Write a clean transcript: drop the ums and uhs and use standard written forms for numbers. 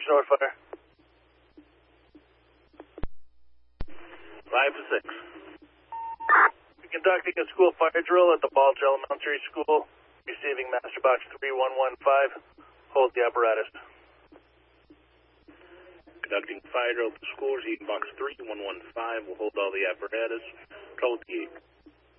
Phoenix North Fire. 5 to 6. Conducting a school fire drill at the Balch Elementary School. Receiving Master Box 3115. Hold the apparatus. Conducting fire drill at the school. Receiving Box 3115. We'll hold all the apparatus. Control the 8.